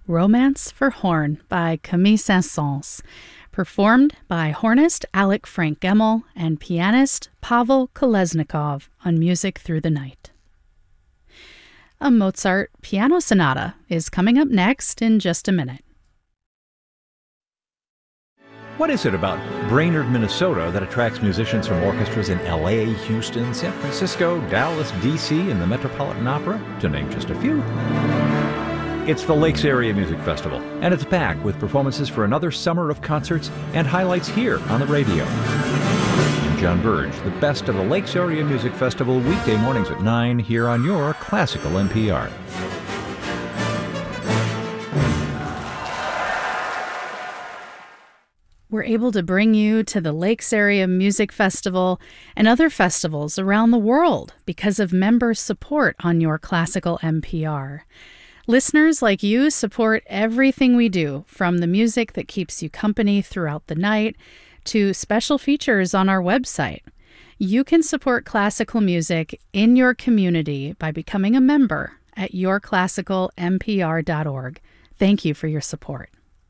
Romance for Horn by Camille Saint-Saëns, performed by hornist Alec Frank Gemmel and pianist Pavel Kolesnikov on Music Through the Night. A Mozart piano sonata is coming up next in just a minute. What is it about Brainerd, Minnesota that attracts musicians from orchestras in LA, Houston, San Francisco, Dallas, DC, and the Metropolitan Opera, to name just a few? It's the Lakes Area Music Festival, and it's back with performances for another summer of concerts and highlights here on the radio. I'm John Burge, the best of the Lakes Area Music Festival, weekday mornings at 9 here on your Classical NPR. We're able to bring you to the Lakes Area Music Festival and other festivals around the world because of member support on your Classical NPR. Listeners like you support everything we do, from the music that keeps you company throughout the night to special features on our website. You can support classical music in your community by becoming a member at yourclassicalnpr.org. Thank you for your support.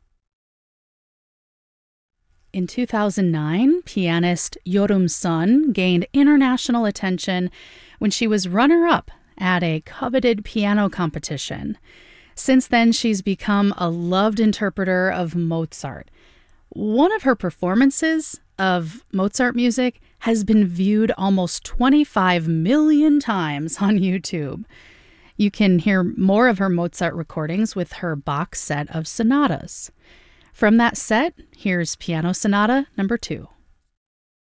In 2009, pianist Yorum Sun gained international attention when she was runner-up at a coveted piano competition. Since then, she's become a loved interpreter of Mozart. One of her performances of Mozart music has been viewed almost 25 million times on YouTube. You can hear more of her Mozart recordings with her box set of sonatas. From that set, here's Piano Sonata No. 2.